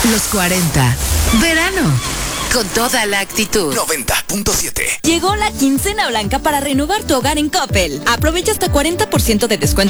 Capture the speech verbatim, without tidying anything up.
Los cuarenta. Verano. Con toda la actitud. noventa punto siete. Llegó la quincena blanca para renovar tu hogar en Coppel. Aprovecha hasta cuarenta por ciento de descuento